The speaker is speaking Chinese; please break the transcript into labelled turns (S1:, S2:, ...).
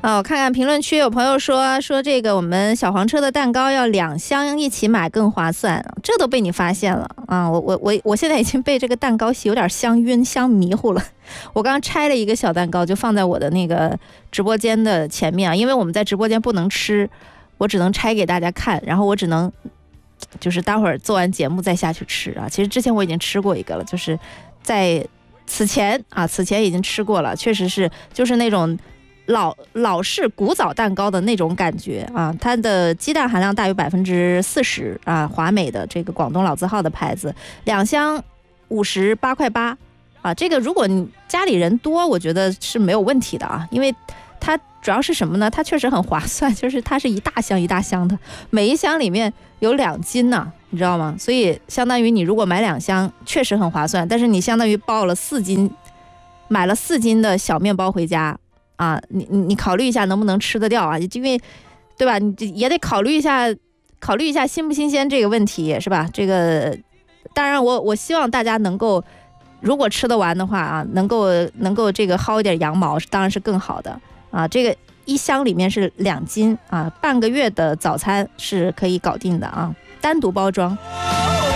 S1: 我看看评论区有朋友说这个我们小黄车的蛋糕要2箱一起买更划算，这都被你发现了啊！我现在已经被这个蛋糕有点香晕香迷糊了。我刚拆了一个小蛋糕，就放在我的那个直播间的前面啊，因为我们在直播间不能吃，我只能拆给大家看，然后我只能就是待会儿做完节目再下去吃啊。其实之前我已经吃过一个了，就是在此前已经吃过了，确实是就是那种老式古早蛋糕的那种感觉啊，它的鸡蛋含量大于40%啊，华美的这个广东老字号的牌子，2箱58块8啊，这个如果你家里人多，我觉得是没有问题的啊，因为它主要是什么呢？它确实很划算，就是它是一大箱一大箱的，每一箱里面有2斤呢，你知道吗？所以相当于你如果买2箱，确实很划算，但是你相当于报了4斤，买了4斤的小面包回家。啊，你考虑一下能不能吃得掉啊？因为，对吧？你也得考虑一下新不新鲜这个问题，是吧？这个，当然我希望大家能够，如果吃得完的话啊，能够这个薅一点羊毛，当然是更好的啊。这个1箱里面是2斤啊，半个月的早餐是可以搞定的啊，单独包装。